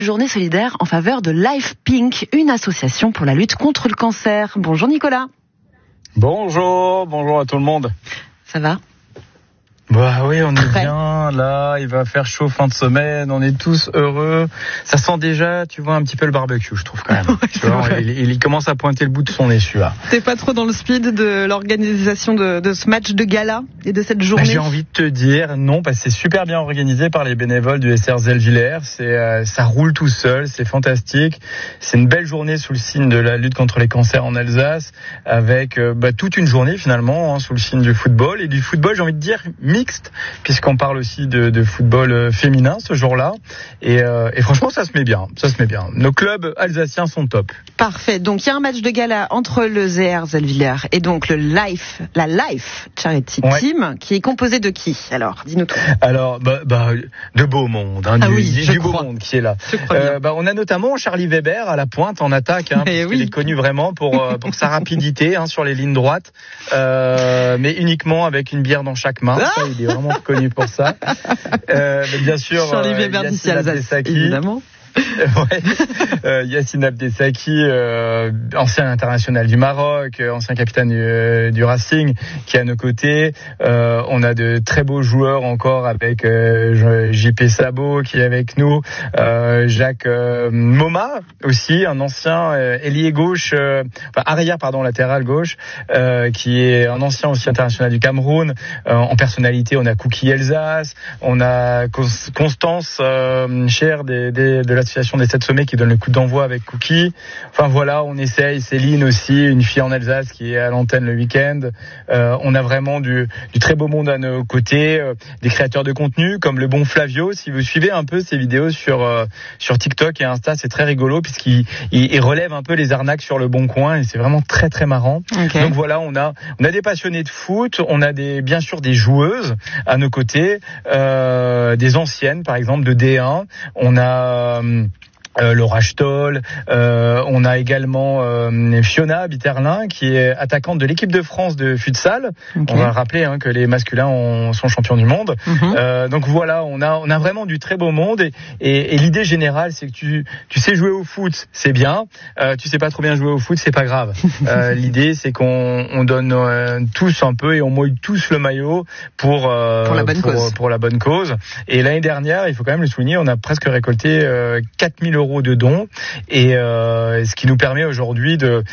Journée solidaire en faveur de Life Pink, une association pour la lutte contre le cancer. Bonjour Nicolas. Bonjour à tout le monde. Ça va ? Bah oui, on est bien là, il va faire chaud fin de semaine, on est tous heureux. Ça sent déjà, tu vois, un petit peu le barbecue, je trouve quand même. Ouais, tu vois, il commence à pointer le bout de son nez, celui-là. T'es pas trop dans le speed de l'organisation de ce match de gala et de cette journée ? J'ai envie de te dire non, parce que c'est super bien organisé par les bénévoles du SR Zellwiller. Ça roule tout seul, c'est fantastique. C'est une belle journée sous le signe de la lutte contre les cancers en Alsace, avec toute une journée finalement sous le signe du football. Et du football, j'ai envie de dire mixte, puisqu'on parle aussi de football féminin ce jour-là. Et franchement, ça se met bien. Nos clubs alsaciens sont top. Parfait. Donc il y a un match de gala entre le ZR Zellwiller et donc la Life Charity Team, qui est composé de qui ? Alors, dis-nous tout. Alors, de beau monde, du beau monde qui est là. On a notamment Charlie Weber à la pointe en attaque, il est connu vraiment pour sa rapidité sur les lignes droites, mais uniquement avec une bière dans chaque main. Ça, il est vraiment connu pour ça. Mais bien sûr, Charlie Weber d'ici Alsace, évidemment. Yassine Abdessaki, ancien international du Maroc, ancien capitaine du Racing, qui est à nos côtés. On a de très beaux joueurs encore avec JP Sabot qui est avec nous, Jacques Moma aussi, un ancien ailier gauche, latéral gauche, qui est un ancien aussi international du Cameroun. En personnalité, on a Cookie Elsace, on a Constance Cher de l'association des 7 sommets qui donne le coup d'envoi avec Cookie. Enfin voilà, on essaye. Céline aussi, une fille en Alsace qui est à l'antenne le week-end. On a vraiment du très beau monde à nos côtés, des créateurs de contenu comme le bon Flavio. Si vous suivez un peu ses vidéos sur TikTok et Insta, c'est très rigolo puisqu'il relève un peu les arnaques sur le bon coin et c'est vraiment très très marrant. Okay. Donc voilà, on a des passionnés de foot, on a bien sûr des joueuses à nos côtés, des anciennes par exemple de D1. On a Laura Stoll, on a également Fiona Bitterlin qui est attaquante de l'équipe de France de futsal. Okay. On va rappeler que les masculins sont champions du monde. Donc voilà, on a vraiment du très beau monde et l'idée générale c'est que tu sais jouer au foot, c'est bien. Tu sais pas trop bien jouer au foot, c'est pas grave. L'idée c'est qu'on donne tous un peu et on mouille tous le maillot pour la bonne cause. Et l'année dernière, il faut quand même le souligner, on a presque récolté 4 000 € de dons et ce qui nous permet aujourd'hui de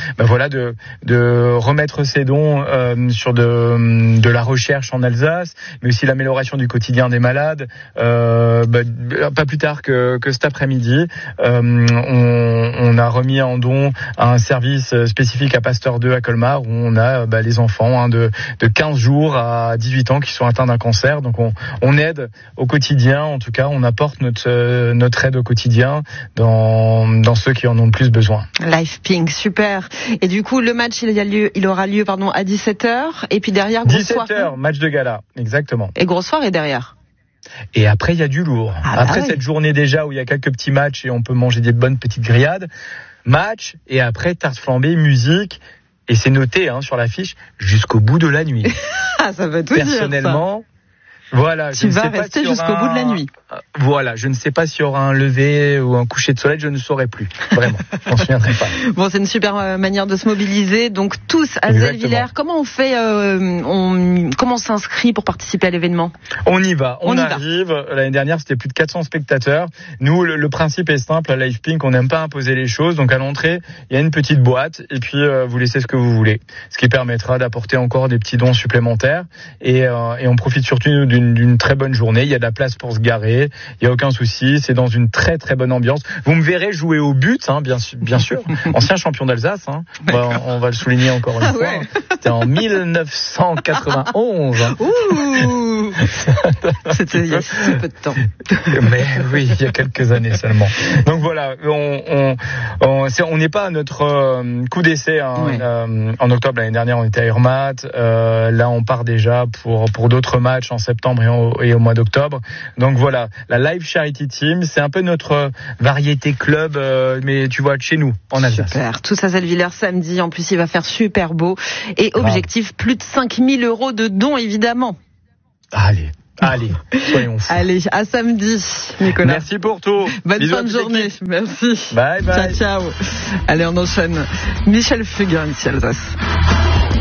remettre ces dons sur de la recherche en Alsace, mais aussi l'amélioration du quotidien des malades. Pas plus tard que cet après-midi, on a remis en don à un service spécifique à Pasteur 2 à Colmar où on a les enfants de 15 jours à 18 ans qui sont atteints d'un cancer. Donc on aide au quotidien, en tout cas on apporte notre aide au quotidien dans ceux qui en ont le plus besoin. Life Pink, super. Et du coup, le match, il aura lieu à 17h. Et puis derrière, grosse soirée. 17h, match de gala, exactement. Et grosse soirée derrière. Et après, il y a du lourd. Cette journée déjà où il y a quelques petits matchs et on peut manger des bonnes petites grillades. Match, et après, tarte flambée, musique. Et c'est noté sur l'affiche, jusqu'au bout de la nuit. Ça veut tout dire, ça. Personnellement... Voilà, tu vas rester jusqu'au bout de la nuit. Voilà, je ne sais pas s'il y aura un lever ou un coucher de soleil, je ne saurais plus. Vraiment, je m'en souviendrai pas. Bon, c'est une super manière de se mobiliser. Donc tous à Zellwiller, comment on fait comment on s'inscrit pour participer à l'événement ? On y va, on arrive. L'année dernière, c'était plus de 400 spectateurs. Nous, le principe est simple, à Life Pink, on n'aime pas imposer les choses. Donc à l'entrée, il y a une petite boîte et puis vous laissez ce que vous voulez. Ce qui permettra d'apporter encore des petits dons supplémentaires et on profite surtout d'une très bonne journée. Il y a de la place pour se garer. Il y a aucun souci. C'est dans une très très bonne ambiance. Vous me verrez jouer au but, bien sûr. Ancien champion d'Alsace. On va le souligner encore une fois. Ouais. C'était en 1991. Ouh. C'était il y a si peu de temps. Mais oui, il y a quelques années seulement. Donc voilà, on n'est pas à notre coup d'essai. En octobre l'année dernière, on était à Urmat. Là, on part déjà pour d'autres matchs en septembre et au mois d'octobre. Donc voilà, la Life Charity Team, c'est un peu notre variété club, mais tu vois, de chez nous, en Alsace. Super, tout ça, Zellwiller samedi. En plus, il va faire super beau. Et objectif, plus de 5 000 € de dons, évidemment. Allez, Allez, soyons fous. Allez, à samedi, Nicolas. Merci pour tout. Bonne Bisous fin de journée. L'équipe. Merci. Bye bye. Ciao, ciao. Allez, on enchaîne. Michel Fugain, ici Alsace.